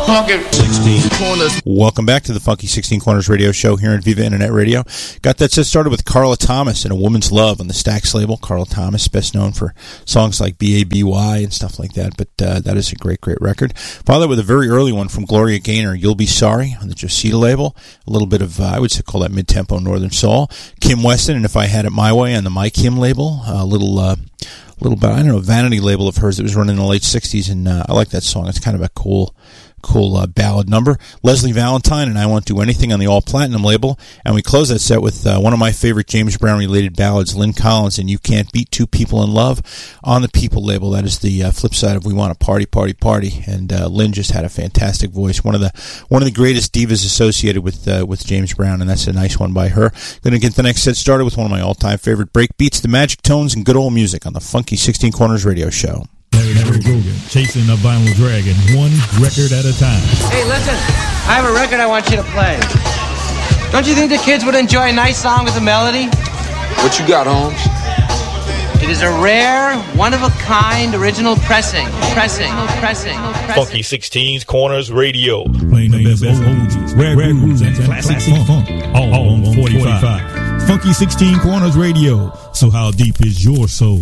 Funky 16 Corners. Welcome back to the Funky 16 Corners radio show here on Viva Internet Radio. Got that set started with Carla Thomas and A Woman's Love on the Stax label. Carla Thomas, best known for songs like B.A.B.Y. and stuff like that, but that is a great, great record. Followed with a very early one from Gloria Gaynor, You'll Be Sorry on the Josita label. A little bit of, I would say, call that mid-tempo Northern Soul. Kim Weston and If I Had It My Way on the My Kim label. A little bit, I don't know, vanity label of hers that was running in the late 60s, and I like that song. It's kind of a cool ballad number. Leslie Valentine and I Won't Do Anything on the All Platinum label, and we close that set with one of my favorite James Brown related ballads, Lynn Collins and You Can't Beat Two People in Love on the People label. That is the flip side of We Want to Party, Party, Party, and Lynn just had a fantastic voice, one of the greatest divas associated with James Brown, and that's a nice one by her. Going to get the next set started with one of my all-time favorite break beats, the Magic Tones and good old music on the Funky 16 Corners radio show. Larry Brogan, chasing the vinyl dragon, one record at a time. Hey, listen, I have a record I want you to play. Don't you think the kids would enjoy a nice song with a melody? What you got, Holmes? It is a rare, one-of-a-kind original pressing. Funky 16's Corners Radio. Playing the best oldies, rare grooves, and classic funk. All on 45. Funky 16 Corners Radio. So how deep is your soul?